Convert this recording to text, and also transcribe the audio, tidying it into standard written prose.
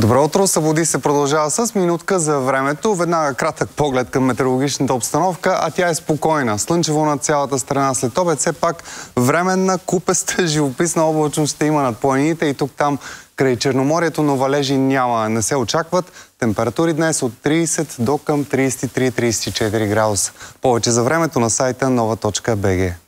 Добро утро, събуди се продължава с минутка за времето. Веднага кратък поглед към метеорологичната обстановка, а тя е спокойна. Слънчево над цялата страна след обед, все пак временна, купеста, живописна облачност ще има над планините и тук-там край Черноморието, но валежи няма, не се очакват. Температури днес от 30 до към 33-34 градуса. Повече за времето на сайта nova.bg.